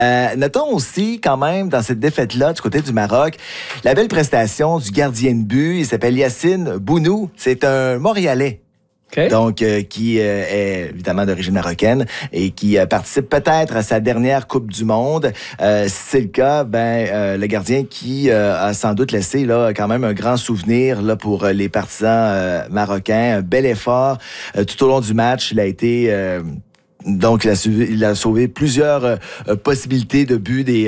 Notons aussi, quand même, dans cette défaite-là, du côté du Maroc, la belle prestation du gardien de but. Il s'appelle Yacine Bounou. C'est un Montréalais. Okay. Donc, qui est évidemment d'origine marocaine et qui participe peut-être à sa dernière Coupe du Monde. Si c'est le cas, le gardien qui a sans doute laissé là quand même un grand souvenir là pour les partisans marocains. Un bel effort tout au long du match. Il a été donc, il a sauvé plusieurs possibilités de but, des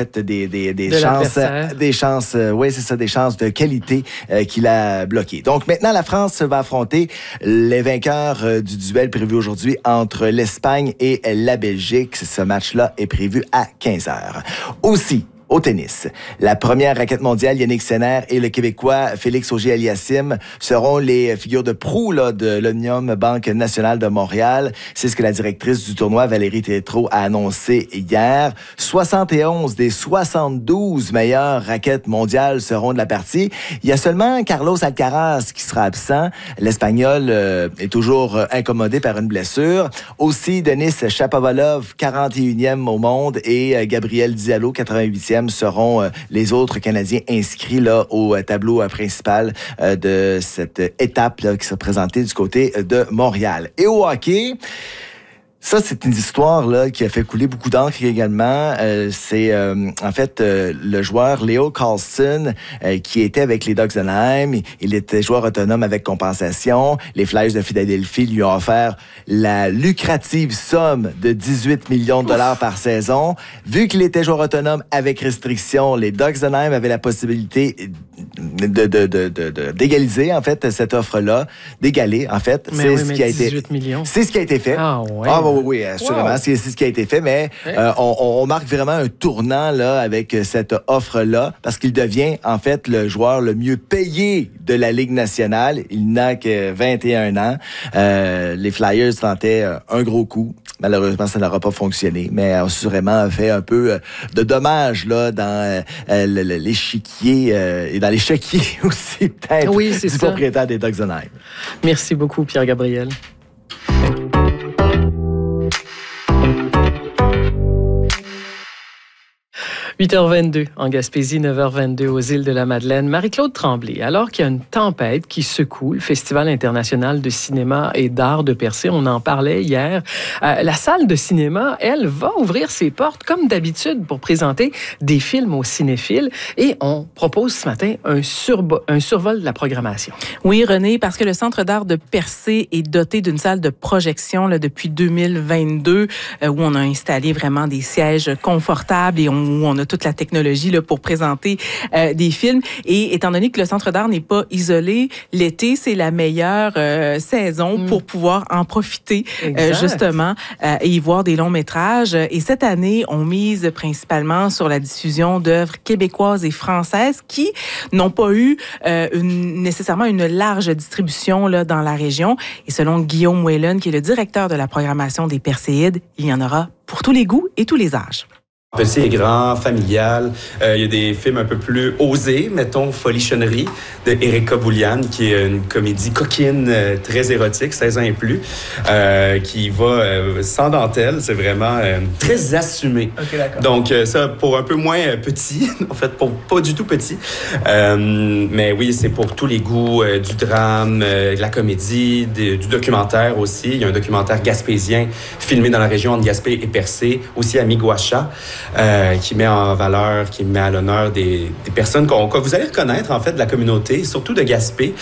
chances, oui, c'est ça, des chances de qualité qu'il a bloquées. Donc, maintenant, la France va affronter les vainqueurs du duel prévu aujourd'hui entre l'Espagne et la Belgique. Ce match-là est prévu à 15h. Aussi, au tennis, la première raquette mondiale, Yannick Sinner, et le Québécois Félix Auger-Aliassime seront les figures de proue là, de l'Omnium Banque Nationale de Montréal. C'est ce que la directrice du tournoi, Valérie Tétrault, a annoncé hier. 71 des 72 meilleures raquettes mondiales seront de la partie. Il y a seulement Carlos Alcaraz qui sera absent. L'Espagnol est toujours incommodé par une blessure. Aussi, Denis Shapovalov, 41e au monde, et Gabriel Diallo, 88e, seront les autres Canadiens inscrits là, au tableau principal de cette étape là, qui sera présentée du côté de Montréal. Et au hockey, ça, c'est une histoire là qui a fait couler beaucoup d'encre également. C'est en fait le joueur Leo Carlson qui était avec les Ducks d'Anaheim. Il était joueur autonome avec compensation. Les Flyers de Philadelphie lui ont offert la lucrative somme de 18 millions de dollars par saison. Vu qu'il était joueur autonome avec restriction, les Ducks d'Anaheim avaient la possibilité d'égaliser en fait cette offre-là, d'égaler en fait. Mais c'est ce qui a été. 18 millions. C'est ce qui a été fait. Ah ouais. Oui, assurément, wow. C'est ce qui a été fait, mais on marque vraiment un tournant là avec cette offre-là, parce qu'il devient en fait le joueur le mieux payé de la Ligue nationale. Il n'a que 21 ans. Les Flyers tentaient un gros coup. Malheureusement, ça n'aura pas fonctionné, mais assurément fait un peu de dommages là dans l'échiquier et dans l'échiquier aussi peut-être du propriétaire des Ducks d'Anaheim. Merci beaucoup, Pierre-Gabriel. 8h22 en Gaspésie, 9h22 aux îles de la Madeleine. Marie-Claude Tremblay, alors qu'il y a une tempête qui secoue le Festival international de cinéma et d'art de Percé, on en parlait hier, la salle de cinéma, elle, va ouvrir ses portes comme d'habitude pour présenter des films aux cinéphiles et on propose ce matin un survol de la programmation. Oui, René, parce que le Centre d'art de Percé est doté d'une salle de projection là, depuis 2022 où on a installé vraiment des sièges confortables et où on a toute la technologie là, pour présenter des films. Et étant donné que le Centre d'art n'est pas isolé, l'été, c'est la meilleure saison pour pouvoir en profiter justement et y voir des longs métrages. Et cette année, on mise principalement sur la diffusion d'œuvres québécoises et françaises qui n'ont pas eu nécessairement une large distribution là, dans la région. Et selon Guillaume Whelan, qui est le directeur de la programmation des Perséides, il y en aura pour tous les goûts et tous les âges. Petit et grand, familial. Il y a des films un peu plus osés, mettons Folichonnerie de Erika Boulian, qui est une comédie coquine, très érotique, 16 ans et plus, qui va sans dentelle, c'est vraiment très assumé. Okay, d'accord. Donc ça, pour un peu moins petit, en fait, pour pas du tout petit. Mais oui, c'est pour tous les goûts, du drame, de la comédie, du documentaire aussi. Il y a un documentaire gaspésien filmé dans la région entre Gaspé et Percé, aussi à Miguacha. Qui met en valeur, qui met à l'honneur des personnes que vous allez reconnaître, en fait, de la communauté, surtout de Gaspé.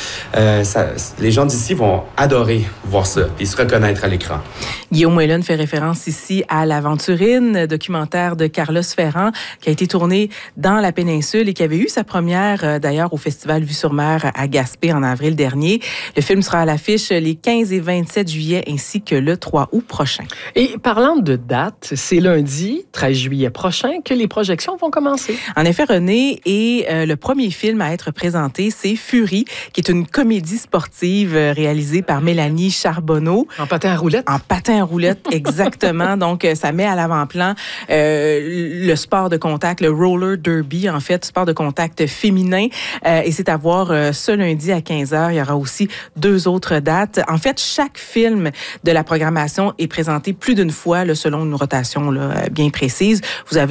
Les gens d'ici vont adorer voir ça et se reconnaître à l'écran. Guillaume Whelan fait référence ici à L'Aventurine, documentaire de Carlos Ferrand, qui a été tourné dans la péninsule et qui avait eu sa première, d'ailleurs, au Festival Vue-sur-Mer à Gaspé en avril dernier. Le film sera à l'affiche les 15 et 27 juillet ainsi que le 3 août prochain. Et parlant de date, c'est lundi, 13 juillet prochain, que les projections vont commencer. En effet, René, et le premier film à être présenté, c'est Fury, qui est une comédie sportive réalisée par Mélanie Charbonneau. En patin à roulettes? En patin à roulettes, exactement. Donc, ça met à l'avant-plan le sport de contact, le roller derby, en fait, sport de contact féminin. Et c'est à voir ce lundi à 15h. Il y aura aussi 2 autres dates. En fait, chaque film de la programmation est présenté plus d'une fois là, selon une rotation là, bien précise. Vous avez